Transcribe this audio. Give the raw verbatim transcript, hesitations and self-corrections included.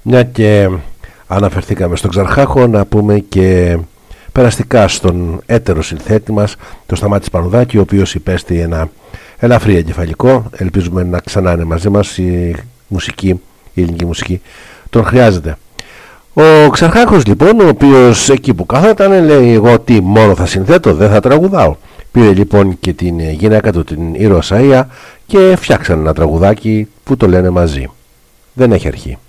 Μια και αναφερθήκαμε στον Ξαρχάχο, να πούμε και περαστικά στον έτερο συνθέτη μας, το Σταμάτη Πανουδάκη, ο οποίος υπέστη ένα ελαφρύ εγκεφαλικό. Ελπίζουμε να ξανά είναι μαζί μας. Η μουσική, η ελληνική μουσική τον χρειάζεται. Ο Ξαρχάχος λοιπόν, ο οποίος εκεί που κάθονταν λέει, εγώ τι μόνο θα συνθέτω, δεν θα τραγουδάω. Πήρε λοιπόν και την γυναίκα του, την Ήρωα Σαΐα, και φτιάξαν ένα τραγουδάκι που το λένε μαζί. Δεν έχει αρχή.